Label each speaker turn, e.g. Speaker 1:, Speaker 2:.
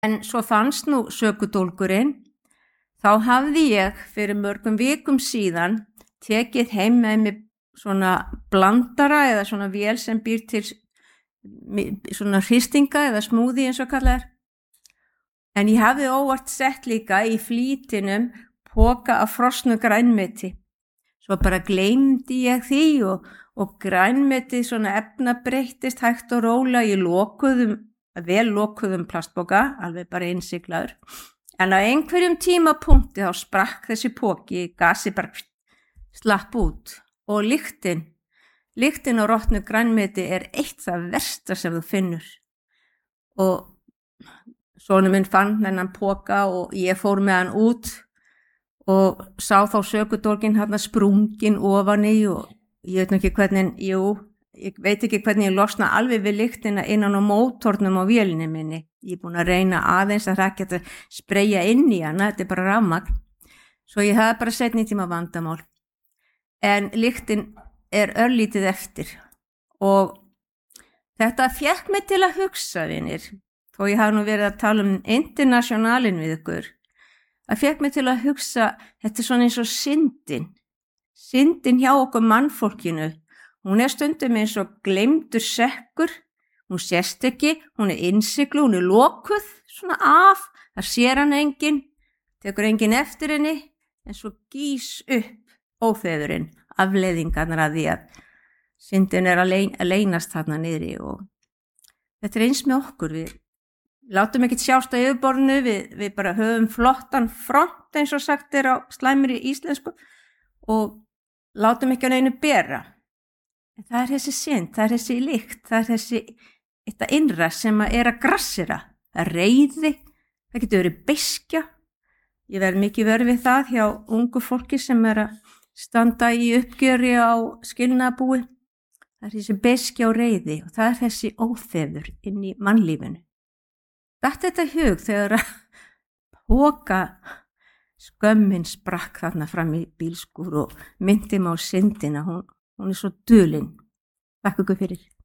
Speaker 1: En svo fannst nú sökudólgurinn, þá hafði ég fyrir mörgum vikum síðan tekið heim með mig svona blandara eða svona vél sem býr til svona hristinga eða smoothie eins og kallað er. En ég hafði óvart sett líka í flýtinum poka af frosnu grænmeti. Svo bara gleymdi ég því og grænmetið svona efnabreyttist hægt og rólega í vel lokuðum plastpoka, alveg bara innsiglaður. En á einhverjum tímapunkti þá sprakk þessi poki, gasið bara slapp út og lyktin á rotnu grænmeti er eitt það versta sem þú finnur. Og sonur minn fann þennan poka og ég fór með hann út og sá þá sökudólginn þarna sprunginn ofan í og ég veit ekki hvernig ég losna alveg við lyktina innan á mótornum á vélinni minni. Ég er búin að reyna aðeins að það ekki að spreyja inn í hana, þetta er bara rafmagn. Svo ég hafði bara seinni tíma vandamál. En lyktin er örlítið eftir og þetta fékk mig til að hugsa, vinir, þó ég hafi nú verið að tala internationalin við ykkur. Það fékk mig til að hugsa, þetta er svona eins og syndin hjá okkur mannfólkinu. Hún er stundum eins og gleymdur sekkur, hún sést ekki, hún er innsiglu, hún er lokuð, svona af, það sér hann enginn, tekur enginn eftir henni, en svo gís upp óþefurinn, afleiðingarnar að því að syndin er að leynast þarna niðri og þetta er eins með okkur, við látum ekkert sjást á yfirborðinu, við bara höfum flottan front eins og sagt er á slæmri íslensku og látum ekki á neinu bera. En það er þessi synd, það er þessi lykt, það er þessi þetta innra sem er að grassera, það er reiði, það getur verið beiskja. Ég verð mikið vör við það hjá ungu fólki sem er að standa í uppgjöri á skilnaðarbúi. Það er þessi beiskja og reiði og það er þessi óþefur inn í mannlífinu. Þetta hug þegar að poka skömmin sprakk þarna fram í bílskúr og myndi mig á syndina, hún er svo dulin. Takk ykkur fyrir.